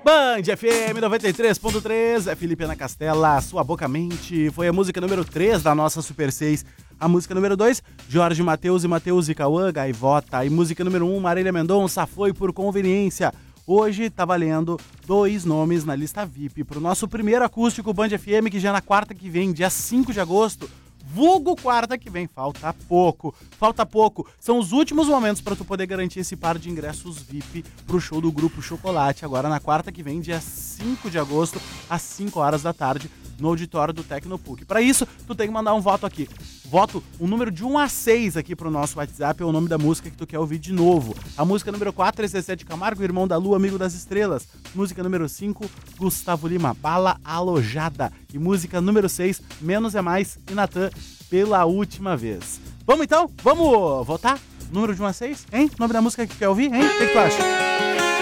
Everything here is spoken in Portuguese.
Band FM 93.3, é Felipe Ana Castela, Sua Boca Mente. Foi a música número 3 da nossa Super 6. A música número 2, Jorge Mateus e Mateus e Cauã, Gaivota. E música número 1, Marília Mendonça, Foi por Conveniência. Hoje tá valendo 2 nomes na lista VIP pro nosso primeiro acústico Band FM, que já é na quarta que vem, dia 5 de agosto. Vulgo quarta que vem, falta pouco. São os últimos momentos para tu poder garantir esse par de ingressos VIP pro show do Grupo Chocolate, agora na quarta que vem, dia 5 de agosto, às 5 horas da tarde, no auditório do Tecnopuc. Para isso, tu tem que mandar um voto aqui. Voto um número de 1 a 6 aqui pro nosso WhatsApp, é o nome da música que tu quer ouvir de novo. A música número 4, ECC Camargo, Irmão da Lua, Amigo das Estrelas. Música número 5, Gustavo Lima, Bala Alojada. E música número 6, Menos é Mais, e Natan, Pela Última Vez. Vamos então? Vamos votar? Número de 1 a 6, hein? Nome da música que tu quer ouvir, hein? O que tu acha?